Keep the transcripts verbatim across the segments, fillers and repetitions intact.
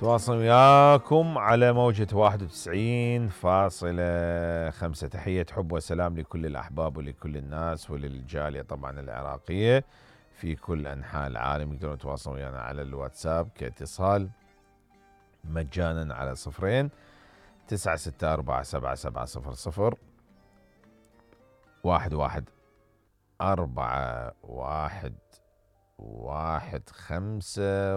تواصل وياكم على موجة واحد وتسعين فاصلة خمسة. تحية حب وسلام لكل الأحباب ولكل الناس وللجالية طبعا العراقية في كل أنحاء العالم. يقدرون يتواصلون ويانا على الواتساب كاتصال مجانا على صفرين تسعة ستة أربعة سبعة سبعة صفر صفر واحد واحد أربعة واحد واحد خمسة.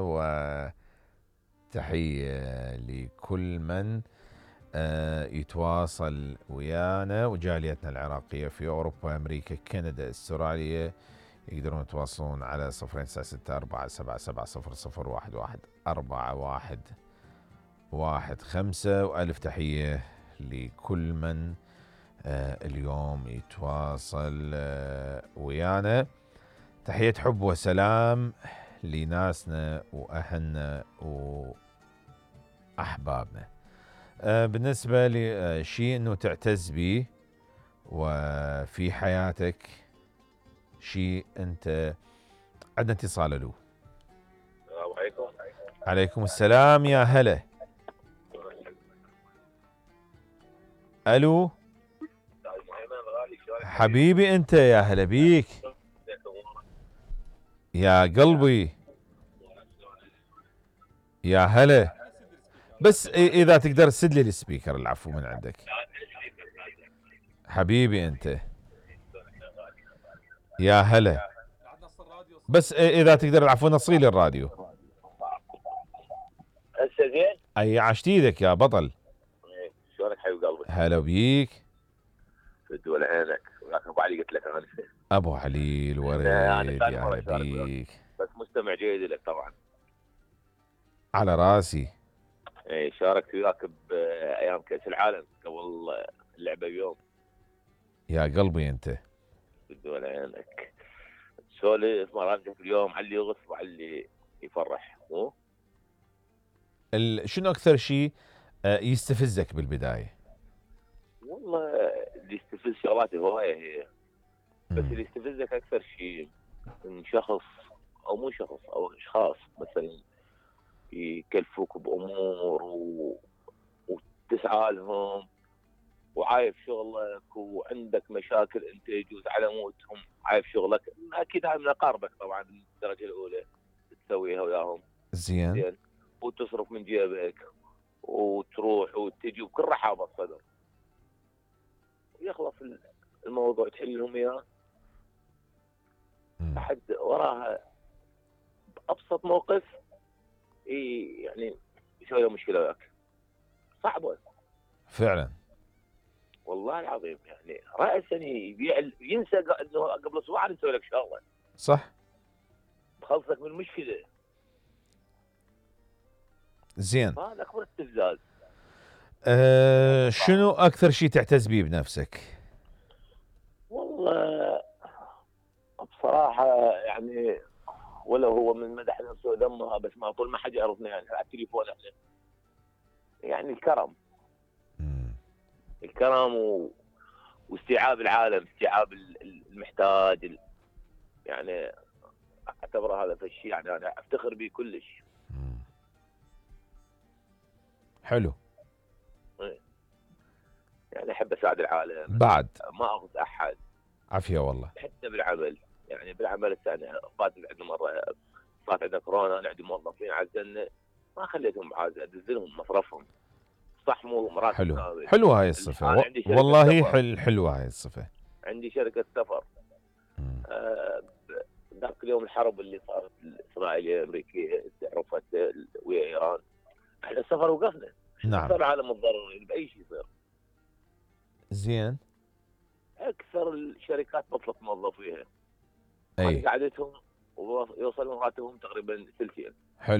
وتحية لكل من يتواصل ويانا وجاليتنا العراقية في أوروبا أمريكا كندا استراليا. يقدرون يتواصلون على صفرين تسعة ستة أربعة سبعة سبعة صفر صفر واحد واحد أربعة واحد واحد خمسة. وألف تحية لكل من اليوم يتواصل ويانا. تحية حب وسلام لناسنا وأهلنا وأحبابنا. بالنسبة لشيء أنه تعتز به وفي حياتك، شيء أنت عندنا اتصال. له السلام عليكم. عليكم السلام يا هلا. ألو حبيبي أنت، يا هلا بيك يا قلبي يا هلا. بس إذا تقدر تسد لي السبيكر العفو من عندك حبيبي أنت يا هلا. بس إذا تقدر العفو نصي لي الراديو. هسه زين؟ أي عشت ايدك يا بطل. شلونك حبيب قلبي؟ هلا بيك. فد ولا عينك. ولكن ابو علي قلت لك انا ابو علي الورد. يا هلا بيك. بس مستمع جيد لك طبعا. على راسي. اي شاركت وياك بايام كاس العالم قبل اللعبه بيوم. يا قلبي انت. فد ولا عينك. سولف مراتك اليوم على اللي يغص وعلى اللي يفرح. مو ال... شنو اكثر شيء يستفزك بالبدايه؟ والله اللي يستفز شغلات هوايه هي، بس اللي يستفزك اكثر شيء من شخص او مو شخص او اشخاص مثلا يكلفوك بامور و... وتسعى لهم وعايف شغلك وعندك مشاكل انت يجوز على موتهم عايف شغلك. اكيد هاي من اقاربك طبعا الدرجه الاولى تسويها وياهم زين زين وتصرف من جيبك وتروح وتجي بكل رحابه صدر ويخلص الموضوع تحل لهم اياه لحد وراها بابسط موقف يعني يسوي له مشكله وياك. صعبه فعلا والله العظيم. يعني راسا يبيع ينسى انه قبل اسبوع نسوي لك شغله صح بخلصك من المشكله. زين هذا اكبر استفزاز. أه شنو اكثر شيء تعتز به بنفسك؟ والله بصراحه يعني ولا هو من مدح نفسه ذمها، بس ما طول ما حد يعرفني يعني على التليفون احنا يعني الكرم مم. الكرم و... واستيعاب العالم، استيعاب المحتاج ال... يعني اعتبر هذا الشيء يعني انا افتخر به كلش. مم. حلو. يعني احب اساعد العالم بعد ما اخذ احد. عافيه والله. حتى بالعمل يعني بالعمل الثاني فات عندنا مره فات عندنا كورونا نعدي موظفين عزلنا ما خليتهم عازل ادزلهم مصرفهم صح مو مراتب. حلو حلوه هاي الصفه و... والله حل حلوه هاي الصفه. عندي شركه سفر آه ذاك اليوم الحرب اللي صارت الاسرائيليه الامريكيه تعرفت ويا ايران احنا السفر وقفنا. نعم صار العالم متضررين باي شيء يصير. زين اكثر الشركات بطلت موظفيها. اي قعدتهم ويوصلون راتبهم تقريبا ثلثين.